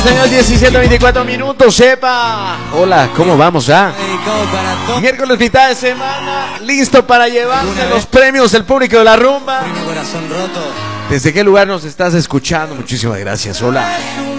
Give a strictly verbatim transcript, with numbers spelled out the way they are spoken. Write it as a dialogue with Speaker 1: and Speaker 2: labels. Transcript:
Speaker 1: Señor, diecisiete veinticuatro minutos, sepa. Hola, ¿cómo vamos ya? Miércoles, mitad de semana, listo para llevarse los premios del público de la rumba. ¿Desde qué lugar nos estás escuchando? Muchísimas gracias, hola.